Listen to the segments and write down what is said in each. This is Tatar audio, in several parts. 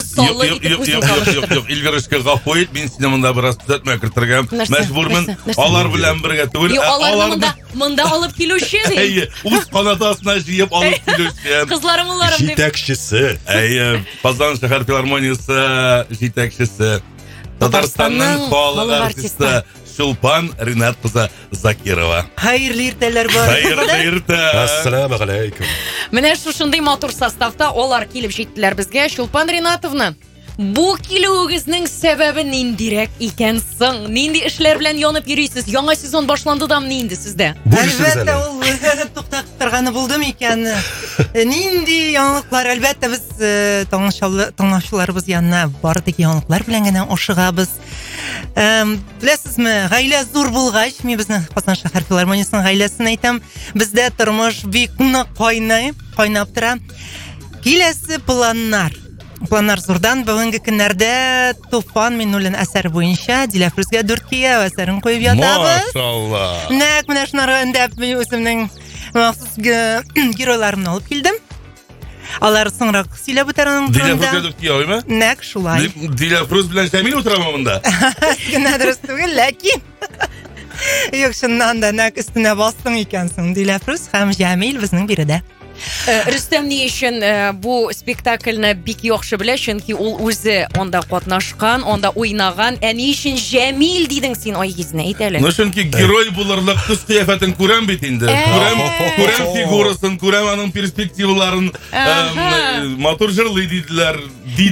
Салы итеп үзен таныштыр. Юк, Илгәрәшкә гафу ит, мин сине монда бераз төзәтмә кертергәм. Мәҗбүрмен. Алар белән бергә түгел. Аларны монда алып килүче. Үз канатасына җыеп алып килүче. Кызларым улларым дип. Җитәкчесе. Казан шәһәр филармониясе җитәкчесе. Татарстанның халык артисты Чулпан Ринат кызы Закирова. Хәерле иртәләр бар. Хәерле иртә. Ассаламу алейкум. Менә шушындый матур составта алар килеп җиттеләр безгә. Чулпан Ринатовна, бу килүегезнең сәбәбе ниндирәк икән соң? Нинди эшләр белән янып йөрисез? Яңа сезон башланды да нинди сездә? Әлбәттә, ул туктап торганы булды микән? Нинди яңалыклар? Әлбәттә, без тыңлаучыларыбыз янына бардык яңалыклар белән генә ашыгабыз. Беләсезме, гаилә зур булгач, мин безнең Казан шәһәр филармониясының гаиләсен әйтәм, бездә тормыш бик кайнап тора. Киләсе планнар зурдан. Бүгенге көннәрдә Туфан Миннуллин әсәре буенча Диләфрүзгә 4 кия әсәрен куеп ятабыз. Машалла. Нәкъ менә шунларга өндәп үземнең махсус геройларымны алып килдем. Алар соңрак сөйләп үтәрнең турында. Диләфрүзгә 4 кия оймы? Нәкъ шулай. Диләфрүз белән Шамил утырамы монда? Генә дөрес түгел, ләкин юк, шуннан да нәкъ өстенә бастың икәнсең. Диләфрүз һәм Җәмил безнең биредә. Рөстәм ни өчен бу спектакльне бик яхшы белә, чөнки ул үзе анда катнашкан, анда уйнаган. Ни өчен Җәмил дидең син Айгизне? Әйт әле. Чөнки герой булырлык кыз кыяфәтен күрәм бит инде. Күрәм фигурасын, күрәм аның перспективаларын, матур җырлый диделәр.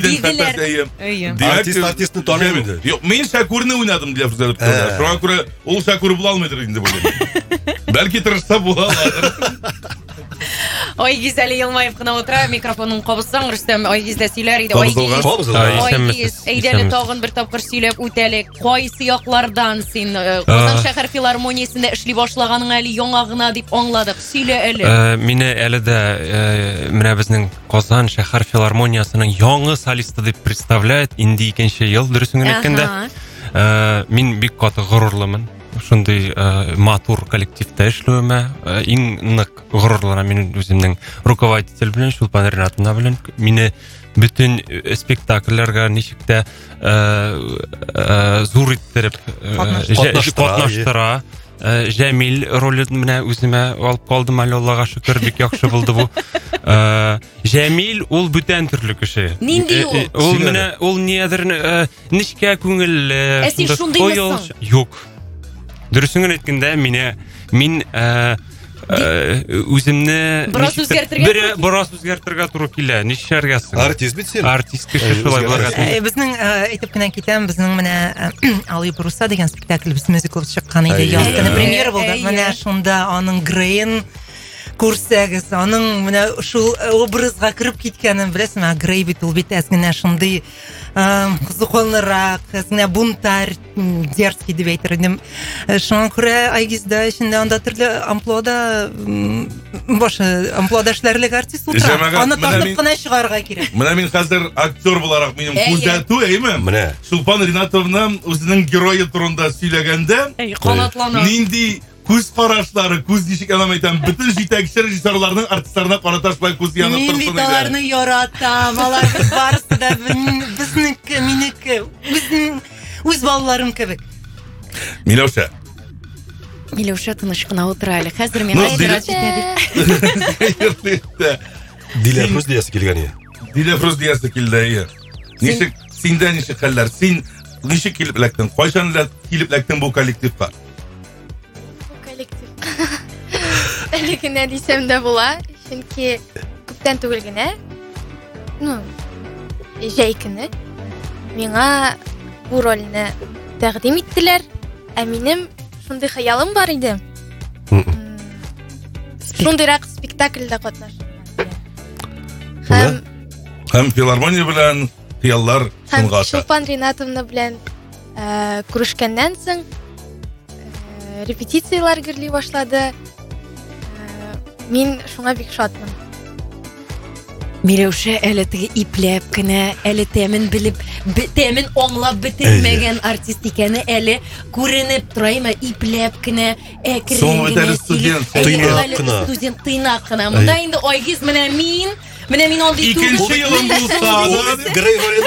Артистны таный иде. Юк, мин Шакурны уйнадым дип сөйләп торды. Шуңа күрә ул Шакур була алмыйдыр инде бу. Бәлки тырышса була алыр. Айгиз әле елмаеп кына утыра, микрофонын кабызсаң, Рөстәм Айгиздә сөйләр иде. Айгиз, әйдәле тагын бер тапкыр сөйләп үтәлек. Кайсы яклардан син Казан шәһәр филармониясендә эшли башлаганың әле яңа гына дип аңладык. Сөйлә әле. Мине әле дә менә безнең Казан шәһәр филармониясының яңа солисты дип представляет. Инде 2нче ел дөресен әйткәндә. Мин бик каты горурлымын. Шундый матур коллективта эшләүемә иң нык горурлана минем үземнең руководитель белән Чулпан Ринатовна белән. Мине бүтән спектакльләргә ничек тә зур иттереп катнаштыра. Җәмил ролен менә үземә алып калдым, Аллаһка шөкер, бик яхшы булды бу. Җәмил ул бүтән төрле кеше. Нинди ул? Ул менә ул ниядер ничкә күңелле. Шундый Юк. Дөресен әйткәндә, мин үземне бераз үзгәртергә туры килә. Нишләргә соң? Артист бит син. Артист кеше шулай булырга. Безнең әйтеп кенә китәм, безнең менә Алый Бруса дигән спектакль без мюзикл чыккан иде. Яздыны премьера булды. Менә шунда аның Грейн күрсәгез, аның менә шул образга кирип киткәнен беләсезме? Грей бит ул бит әзгенә шундый кызыконрак, әзгенә бунтарь, дерзкий дип әйтер идем. Шуңа күрә Айгизда эчендә анда төрле амплуада эшләрлек артист утыра. Аны тартып кына чыгарга кирәк. Менә мин хәзер актер буларак минем күзәтү, әйме? Менә Чулпан Ринатовна үзенең герое турында сөйләгәндә, канатлана. Нинди күз карашлары, күз ничек әйләм әйтәм, бөтен җитәкче режиссерларның артистларына караташмай күз янып торсын иде. Мин аларны яратам. Алар барысы да безнеке, минеке, үз балаларым кебек. Миләүшә, тыныч кына утыра әле. Хәзер мин айдыра җитә. Диләфрүз диясе килгән иде. Диләфрүз диясе килде. Ничек синдә ничек хәлләр? Син ничек килеп эләктең? Кайчан килеп эләктең бу коллективка? Әле генә дисәм дә була, чөнки күптән түгел генә, җәй көне миңа бу рольне тәкъдим иттеләр, ә минем шундый хыялым бар иде. Шундыйрак спектакльдә катнашырга. Һәм филармония белән хыяллар шунга аша. Чулпан Ринатовна белән күрешкәннән соң репетициялар гөрли башлады. Мин шуңа бик шатмын. Миләүшә әле теге ипләп кенә, әле тәмен белеп, тәмен аңлап бетермәгән артист икәне әле күренеп тораймы, ипләп кенә, студент тыйнак кына. Монда инде Айгиз менә мин андый түгел. 2нче елым булса,